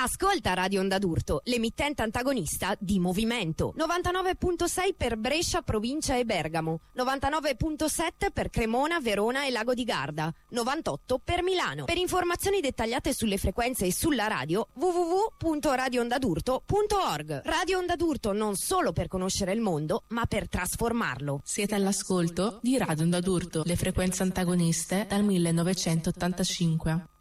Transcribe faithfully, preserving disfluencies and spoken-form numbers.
Ascolta Radio Onda d'Urto, l'emittente antagonista di Movimento. novantanove virgola sei per Brescia, provincia e Bergamo. novantanove virgola sette per Cremona, Verona e Lago di Garda. novantotto per Milano. Per informazioni dettagliate sulle frequenze e sulla radio, w w w punto radio onda d'urto punto org. Radio Onda d'Urto non solo per conoscere il mondo, ma per trasformarlo. Siete all'ascolto di Radio Onda d'Urto, le frequenze antagoniste dal millenovecentottantacinque.